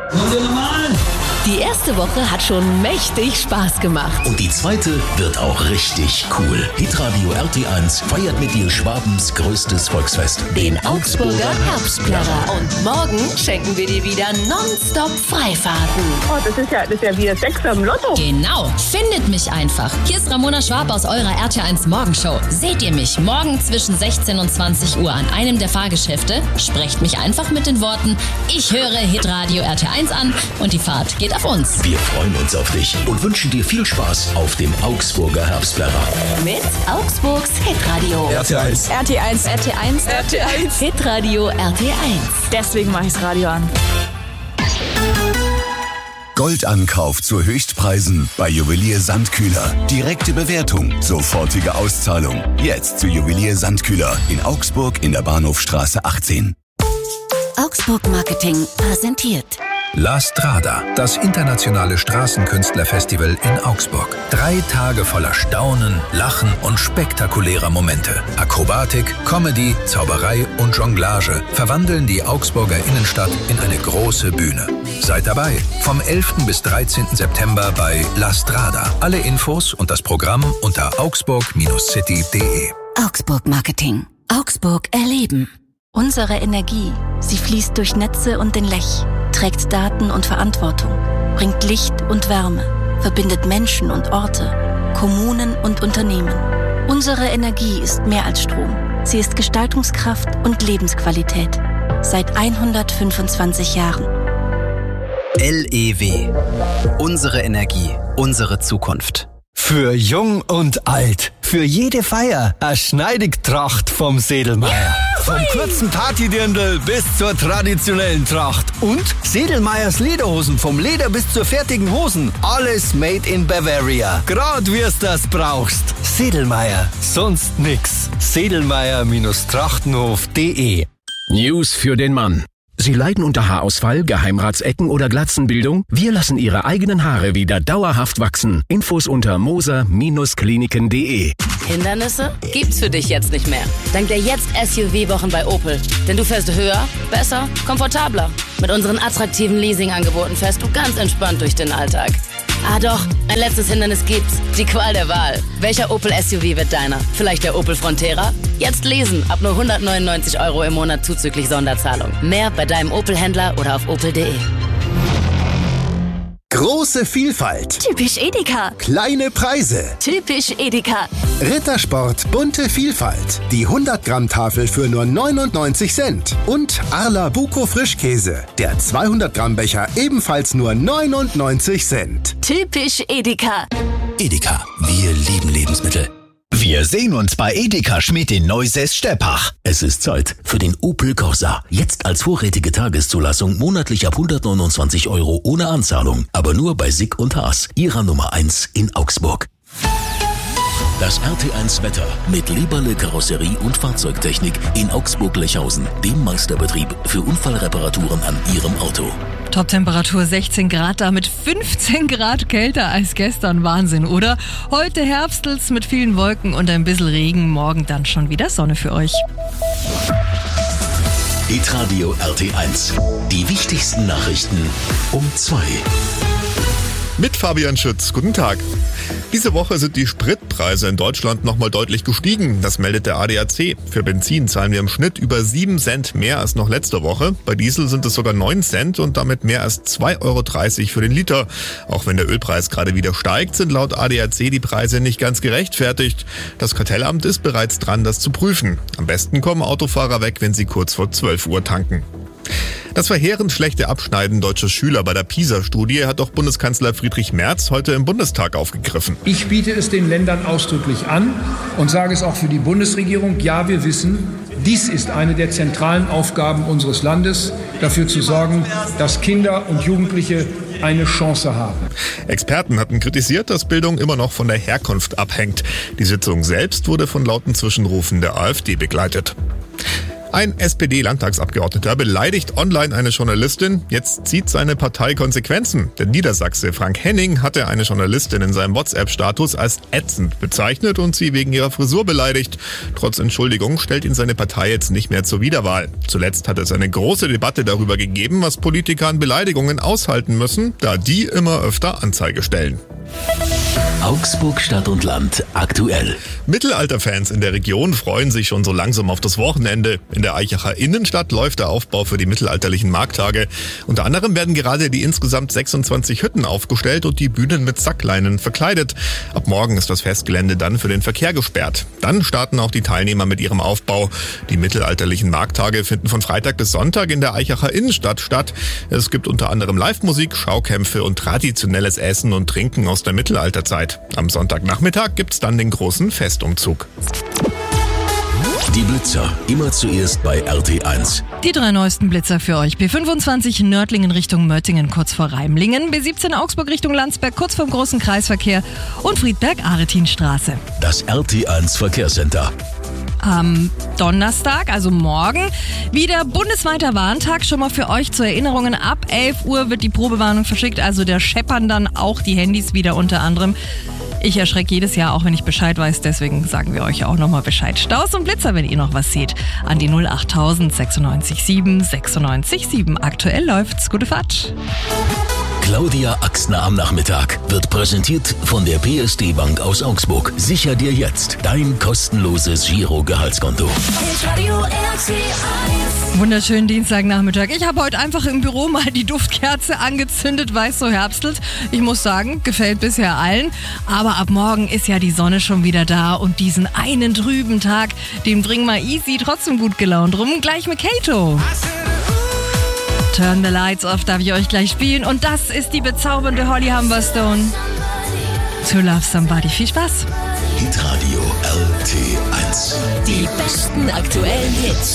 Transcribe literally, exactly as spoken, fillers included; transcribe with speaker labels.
Speaker 1: Wollen wir nochmal?
Speaker 2: Die erste Woche hat schon mächtig Spaß gemacht.
Speaker 3: Und die zweite wird auch richtig cool. Hitradio R T eins feiert mit dir Schwabens größtes Volksfest,
Speaker 2: Den Augsburger Herbstplärrer. Und morgen schenken wir dir wieder nonstop Freifahrten.
Speaker 4: Oh, das ist ja, das ist ja wie ein Sechser im Lotto.
Speaker 5: Genau, findet mich einfach. Hier ist Ramona Schwab aus eurer R T eins Morgenshow. Seht ihr mich morgen zwischen sechzehn und zwanzig Uhr an einem der Fahrgeschäfte? Sprecht mich einfach mit den Worten: Ich höre Hitradio R T eins an und die Fahrt geht auf uns.
Speaker 3: Wir freuen uns auf dich und wünschen dir viel Spaß auf dem Augsburger Herbstplärrer.
Speaker 2: Mit Augsburgs Hitradio.
Speaker 6: R T eins.
Speaker 7: R T eins.
Speaker 2: R T eins.
Speaker 7: R T eins.
Speaker 2: Hitradio R T eins.
Speaker 7: Deswegen mache ich das Radio an.
Speaker 8: Goldankauf zu Höchstpreisen bei Juwelier Sandkühler. Direkte Bewertung, sofortige Auszahlung. Jetzt zu Juwelier Sandkühler in Augsburg in der Bahnhofstraße achtzehn.
Speaker 2: Augsburg Marketing präsentiert
Speaker 9: La Strada, das internationale Straßenkünstlerfestival in Augsburg. Drei Tage voller Staunen, Lachen und spektakulärer Momente. Akrobatik, Comedy, Zauberei und Jonglage verwandeln die Augsburger Innenstadt in eine große Bühne. Seid dabei vom elften bis dreizehnten September bei La Strada. Alle Infos und das Programm unter augsburg City punkt de.
Speaker 2: Augsburg Marketing. Augsburg erleben. Unsere Energie, sie fließt durch Netze und den Lech, trägt Daten und Verantwortung, bringt Licht und Wärme, verbindet Menschen und Orte, Kommunen und Unternehmen. Unsere Energie ist mehr als Strom. Sie ist Gestaltungskraft und Lebensqualität. Seit hundertfünfundzwanzig Jahren.
Speaker 10: L E W. Unsere Energie, unsere Zukunft.
Speaker 6: Für jung und alt. Für jede Feier. Eine Schneidigtracht vom Sedelmeier. Vom kurzen Partydirndl bis zur traditionellen Tracht. Und Sedelmeiers Lederhosen. Vom Leder bis zur fertigen Hosen. Alles made in Bavaria. Grad wir's das brauchst. Sedelmeier. Sonst nix. Sedelmeier-Trachtenhof punkt de.
Speaker 11: News für den Mann. Sie leiden unter Haarausfall, Geheimratsecken oder Glatzenbildung? Wir lassen Ihre eigenen Haare wieder dauerhaft wachsen. Infos unter moser Kliniken punkt de.
Speaker 12: Hindernisse gibt's für dich jetzt nicht mehr. Dank der Jetzt S U V-Wochen bei Opel. Denn du fährst höher, besser, komfortabler. Mit unseren attraktiven Leasing-Angeboten fährst du ganz entspannt durch den Alltag. Ah doch, ein letztes Hindernis gibt's. Die Qual der Wahl. Welcher Opel S U V wird deiner? Vielleicht der Opel Frontera? Jetzt lesen, ab nur hundertneunundneunzig Euro im Monat zuzüglich Sonderzahlung. Mehr bei deinem Opel-Händler oder auf opel punkt de.
Speaker 13: Große Vielfalt.
Speaker 2: Typisch Edeka.
Speaker 13: Kleine Preise.
Speaker 2: Typisch Edeka.
Speaker 13: Rittersport bunte Vielfalt. Die hundert Gramm Tafel für nur neunundneunzig Cent. Und Arla Buko Frischkäse. Der zweihundert Gramm Becher ebenfalls nur neunundneunzig Cent.
Speaker 2: Typisch Edeka.
Speaker 3: Edeka, wir lieben Lebensmittel.
Speaker 14: Wir sehen uns bei Edeka Schmidt in Neusäß-Steppach.
Speaker 3: Es ist Zeit für den Opel Corsa. Jetzt als vorrätige Tageszulassung monatlich ab hundertneunundzwanzig Euro ohne Anzahlung. Aber nur bei Sick und Haas, ihrer Nummer eins in Augsburg. Das R T eins Wetter mit Leberle Karosserie und Fahrzeugtechnik in Augsburg-Lechhausen, dem Meisterbetrieb für Unfallreparaturen an Ihrem Auto.
Speaker 15: Toptemperatur sechzehn Grad, damit fünfzehn Grad kälter als gestern. Wahnsinn, oder? Heute Herbstels mit vielen Wolken und ein bisschen Regen. Morgen dann schon wieder Sonne für euch.
Speaker 3: Hitradio R T eins. Die wichtigsten Nachrichten um zwei.
Speaker 16: Mit Fabian Schütz. Guten Tag. Diese Woche sind die Spritpreise in Deutschland nochmal deutlich gestiegen. Das meldet der A D A C. Für Benzin zahlen wir im Schnitt über sieben Cent mehr als noch letzte Woche. Bei Diesel sind es sogar neun Cent und damit mehr als zwei Euro dreißig für den Liter. Auch wenn der Ölpreis gerade wieder steigt, sind laut A D A C die Preise nicht ganz gerechtfertigt. Das Kartellamt ist bereits dran, das zu prüfen. Am besten kommen Autofahrer weg, wenn sie kurz vor zwölf Uhr tanken. Das verheerend schlechte Abschneiden deutscher Schüler bei der PISA-Studie hat auch Bundeskanzler Friedrich Merz heute im Bundestag aufgegriffen.
Speaker 17: Ich biete es den Ländern ausdrücklich an und sage es auch für die Bundesregierung. Ja, wir wissen, dies ist eine der zentralen Aufgaben unseres Landes, dafür zu sorgen, dass Kinder und Jugendliche eine Chance haben.
Speaker 16: Experten hatten kritisiert, dass Bildung immer noch von der Herkunft abhängt. Die Sitzung selbst wurde von lauten Zwischenrufen der AfD begleitet. Ein S P D-Landtagsabgeordneter beleidigt online eine Journalistin. Jetzt zieht seine Partei Konsequenzen. Der Niedersachse Frank Henning hatte eine Journalistin in seinem WhatsApp-Status als ätzend bezeichnet und sie wegen ihrer Frisur beleidigt. Trotz Entschuldigung stellt ihn seine Partei jetzt nicht mehr zur Wiederwahl. Zuletzt hat es eine große Debatte darüber gegeben, was Politiker an Beleidigungen aushalten müssen, da die immer öfter Anzeige stellen.
Speaker 3: Augsburg Stadt und Land aktuell.
Speaker 16: Mittelalterfans in der Region freuen sich schon so langsam auf das Wochenende. In der Aichacher Innenstadt läuft der Aufbau für die mittelalterlichen Markttage. Unter anderem werden gerade die insgesamt sechsundzwanzig Hütten aufgestellt und die Bühnen mit Sackleinen verkleidet. Ab morgen ist das Festgelände dann für den Verkehr gesperrt. Dann starten auch die Teilnehmer mit ihrem Aufbau. Die mittelalterlichen Markttage finden von Freitag bis Sonntag in der Aichacher Innenstadt statt. Es gibt unter anderem Live-Musik, Schaukämpfe und traditionelles Essen und Trinken aus der Mittelalterzeit. Am Sonntagnachmittag gibt's dann den großen Festumzug.
Speaker 3: Die Blitzer, immer zuerst bei R T eins.
Speaker 15: Die drei neuesten Blitzer für euch. B fünfundzwanzig Nördlingen Richtung Möttingen kurz vor Reimlingen, B siebzehn Augsburg Richtung Landsberg kurz vorm großen Kreisverkehr und Friedberg-Aretinstraße.
Speaker 3: Das R T eins Verkehrscenter.
Speaker 15: Am Donnerstag, also morgen, wieder bundesweiter Warntag. Schon mal für euch zur Erinnerung, ab elf Uhr wird die Probewarnung verschickt, also da scheppern dann auch die Handys wieder unter anderem. Ich erschrecke jedes Jahr, auch wenn ich Bescheid weiß, deswegen sagen wir euch auch nochmal Bescheid. Staus und Blitzer, wenn ihr noch was seht, an die null achttausend sechsundneunzig sieben sechsundneunzig sieben. Aktuell läuft's. Gute Fahrt.
Speaker 3: Claudia Axner am Nachmittag wird präsentiert von der P S D Bank aus Augsburg. Sicher dir jetzt dein kostenloses Giro-Gehaltskonto.
Speaker 15: Wunderschönen Dienstagnachmittag. Ich habe heute einfach im Büro mal die Duftkerze angezündet, weil es so herbstelt. Ich muss sagen, gefällt bisher allen. Aber ab morgen ist ja die Sonne schon wieder da und diesen einen trüben Tag, den bringen wir easy trotzdem gut gelaunt rum. Gleich mit Kato. Turn the Lights Off darf ich euch gleich spielen. Und das ist die bezaubernde Holly Humberstone. To Love Somebody. Viel Spaß.
Speaker 3: Hitradio R T eins.
Speaker 5: Die besten aktuellen Hits.